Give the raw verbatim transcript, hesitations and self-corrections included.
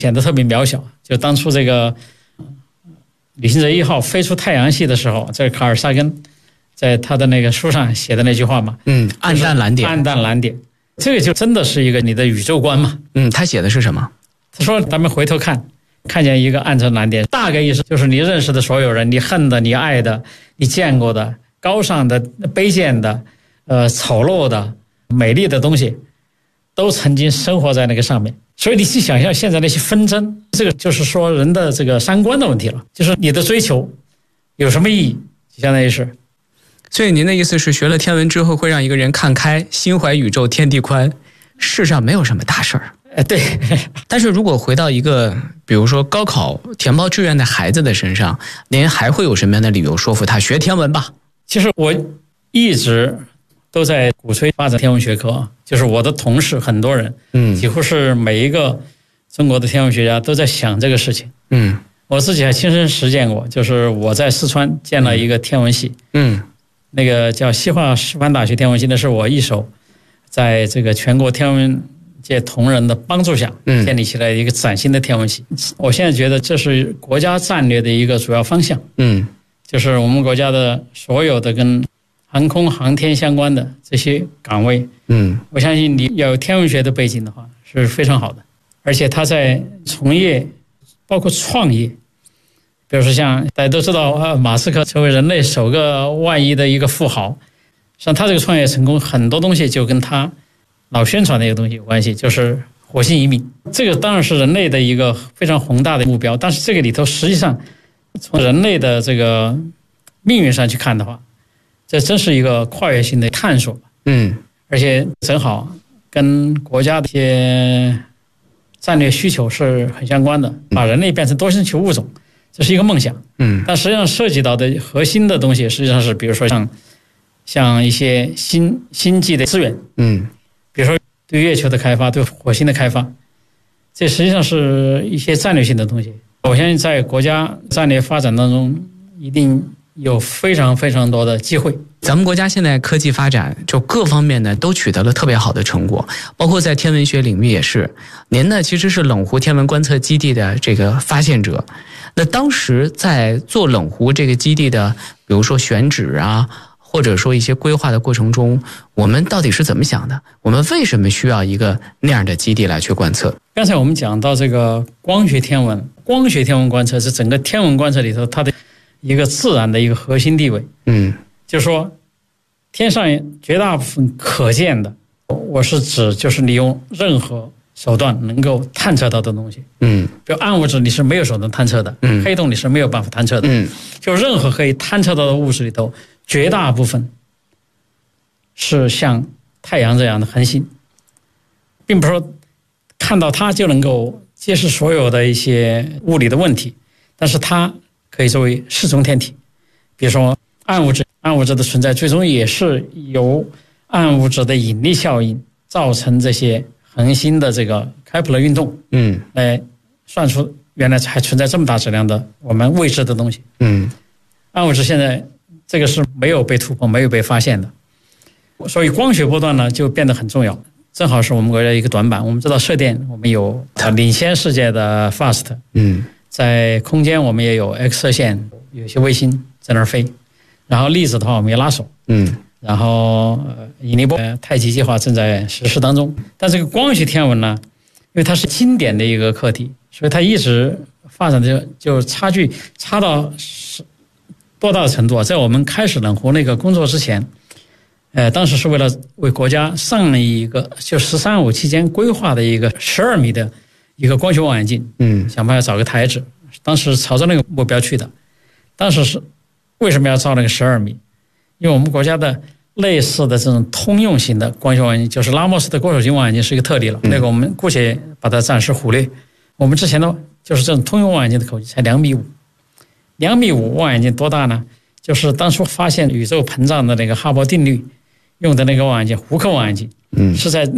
显得特别渺小。就当初这个旅行者一号飞出太阳系的时候，这个卡尔萨根在他的那个书上写的那句话嘛， 嗯，暗淡蓝点， 暗淡蓝点，这个就真的是一个你的宇宙观嘛。 嗯，他写的是什么？ 他说咱们回头看，看见一个暗沉蓝点，大概意思就是你认识的所有人，你恨的、你爱的、你见过的、高尚的、卑贱的、呃丑陋的、美丽的东西，都曾经生活在那个上面。所以你去想象现在那些纷争，这个就是说人的这个三观的问题了，就是你的追求有什么意义，相当于是。 所以您的意思是，学了天文之后会让一个人看开，心怀宇宙天地宽，世上没有什么大事儿。 呃，对。 但是如果回到一个比如说高考填报志愿的孩子的身上，您还会有什么样的理由说服他学天文吧？ 其实我一直都在鼓吹发展天文学科，就是我的同事很多人，嗯，几乎是每一个中国的天文学家都在想这个事情。嗯，我自己还亲身实践过，就是我在四川建了一个天文系，嗯，那个叫西化师范大学天文系，那是我一手在这个全国天文界同仁的帮助下建立起来一个崭新的天文系。我现在觉得这是国家战略的一个主要方向。嗯，就是我们国家的所有的跟航空航天相关的这些岗位，嗯，我相信你要有天文学的背景的话是非常好的。而且他在从业包括创业，比如说像大家都知道啊，马斯克成为人类首个万亿的一个富豪，像他这个创业成功，很多东西就跟他老宣传的一个东西有关系，就是火星移民。这个当然是人类的一个非常宏大的目标，但是这个里头实际上从人类的这个命运上去看的话，这真是一个跨越性的探索。嗯，而且正好跟国家的一些战略需求是很相关的，把人类变成多星球物种，这是一个梦想。嗯，但实际上涉及到的核心的东西，实际上是比如说像像一些星星际的资源，嗯。比如说对月球的开发，对火星的开发，这实际上是一些战略性的东西。我相信在国家战略发展当中，一定有非常非常多的机会。 咱们国家现在科技发展就各方面呢都取得了特别好的成果，包括在天文学领域也是。您呢其实是冷湖天文观测基地的这个发现者，那当时在做冷湖这个基地的，比如说选址啊，或者说一些规划的过程中，我们到底是怎么想的？我们为什么需要一个那样的基地来去观测？ 刚才我们讲到这个光学天文，光学天文观测是整个天文观测里头它的一个自然的一个核心地位。嗯，就是说天上绝大部分可见的，我是指就是你用任何手段能够探测到的东西。嗯，比如暗物质你是没有手段探测的，嗯，黑洞你是没有办法探测的。嗯，就任何可以探测到的物质里头，绝大部分是像太阳这样的恒星，并不是说看到它就能够揭示所有的一些物理的问题，但是它可以作为示中天体。比如说暗物质，暗物质的存在最终也是由暗物质的引力效应造成这些恒星的这个开普勒运动，嗯，来算出原来还存在这么大质量的我们未知的东西。嗯，暗物质现在这个是没有被突破、没有被发现的，所以光学波段呢就变得很重要。正好是我们国家一个短板。我们知道射电我们有领先世界的 FAST， 嗯，在空间我们也有 X 射线，有些卫星在那儿飞，然后粒子的话我们也拉手，嗯，然后呃引力波太极计划正在实施当中。但这个光学天文呢，因为它是经典的一个课题，所以它一直发展的就差距差到多大的程度啊？在我们开始冷湖那个工作之前，呃，当时是为了为国家上一个就“十三五”期间规划的一个十二米的一个光学望远镜，嗯，想办法找个台址，当时朝着那个目标去的。当时是为什么要造那个十二米？因为我们国家的类似的这种通用型的光学望远镜，就是拉莫斯的郭守敬望远镜是一个特例了，嗯、那个我们姑且把它暂时忽略。我们之前的就是这种通用望远镜的口径才两米五，两米五望远镜多大呢？就是当初发现宇宙膨胀的那个哈勃定律用的那个望远镜，胡克望远镜，嗯，是在